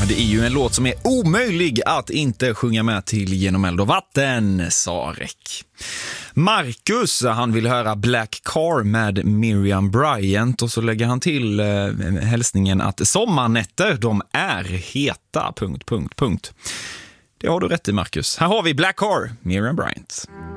Det är ju en låt som är omöjlig att inte sjunga med till genom eld och vatten, sa Rek. Marcus, han vill höra Black Car med Miriam Bryant och så lägger han till hälsningen att sommarnätter, de är heta... Det har du rätt i, Marcus. Här har vi Black Car, Miriam Bryant.